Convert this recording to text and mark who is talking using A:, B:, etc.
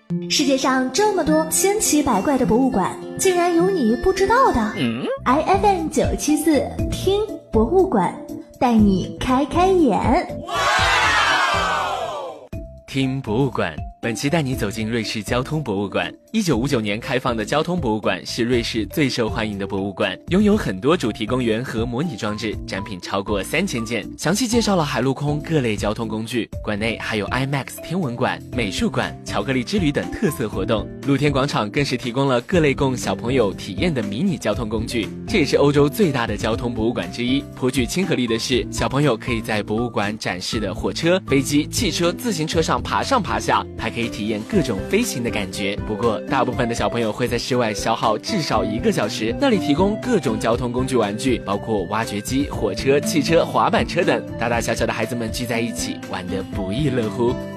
A: 世界上这么多千奇百怪的博物馆，竟然有你不知道的。IFM 974听博物馆，带你开开眼。
B: 听博物馆，本期带你走进瑞士交通博物馆。1959年开放的交通博物馆是瑞士最受欢迎的博物馆，拥有很多主题公园和模拟装置，展品超过3000件，详细介绍了海陆空各类交通工具。馆内还有 IMAX 天文馆、美术馆、巧克力之旅等特色活动。露天广场更是提供了各类供小朋友体验的迷你交通工具，这也是欧洲最大的交通博物馆之一。颇具亲和力的是，小朋友可以在博物馆展示的火车、飞机、汽车、自行车上爬上爬下，还可以体验各种飞行的感觉。不过大部分的小朋友会在室外消耗至少1个小时，那里提供各种交通工具玩具，包括挖掘机、火车、汽车、滑板车等，大大小小的孩子们聚在一起，玩得不亦乐乎。